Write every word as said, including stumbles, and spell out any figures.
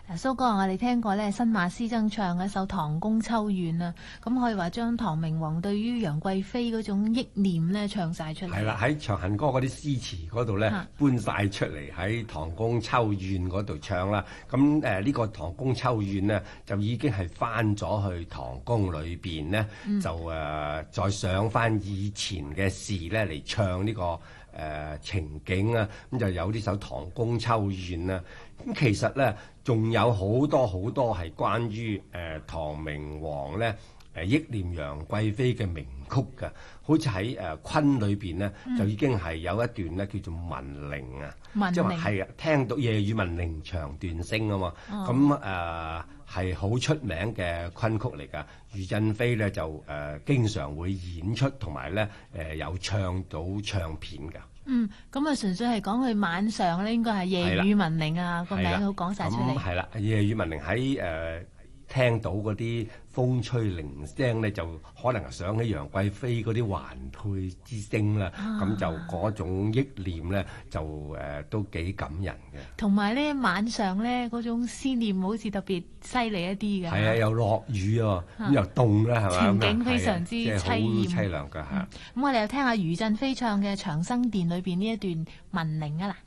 嗱，蘇哥，我哋聽過咧新馬師曾唱嘅一首《唐宮秋怨》啊，咁可以話將唐明皇對於楊貴妃嗰種憶念咧唱晒出嚟。 係啦，喺《長恨歌》嗰啲詩詞嗰度咧搬晒出嚟喺《唐宮秋怨》嗰度唱啦。咁誒呢個《唐宮秋怨》呢，就已經係翻咗去唐宮裏邊呢，嗯、就誒、呃、再上翻以前嘅事咧嚟唱呢、這個誒、呃、情景啊。咁就有呢首《唐宮秋怨》啦。咁其實咧，仲有好多好多係關於誒、呃、唐明皇咧誒憶念楊貴妃嘅名曲㗎。好似喺誒昆裏邊呢，嗯、就已經係有一段咧叫做《聞鈴》啊，即係話係啊，聽到夜雨聞鈴長斷聲啊嘛。咁誒係好出名嘅昆曲嚟㗎。余振飛咧就誒、呃、經常會演出，同埋咧誒有唱到唱片㗎。 嗯，咁啊，純粹係講佢晚上咧，應該係夜雨聞鈴啊，個名好講晒出嚟。 咁係啦，夜雨聞鈴喺誒聽到嗰啲風吹鈴聲咧，就可能想起楊貴妃嗰啲環佩之聲啦。咁、啊、就嗰種憶念咧，就誒、呃、都幾感人嘅。同埋咧，晚上咧嗰種思念好似特別犀利一啲嘅。係啊，又落雨啊，咁又凍啦，係嘛？情景非常之凄涼。凄涼㗎嚇。咁、嗯、我哋又聽下余振飛唱嘅《長生殿》裏邊呢一段聞鈴啊啦。